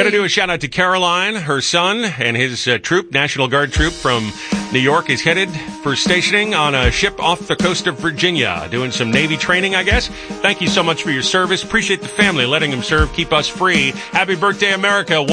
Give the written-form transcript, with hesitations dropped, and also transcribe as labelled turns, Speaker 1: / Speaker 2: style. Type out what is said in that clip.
Speaker 1: to do a shout out to Caroline. Her son and his troop, National Guard troop from New York, is headed for stationing on a ship off the coast of Virginia, doing some Navy training, I guess. Thank you so much for your service. Appreciate the family letting him serve, keep us free. Happy birthday, America.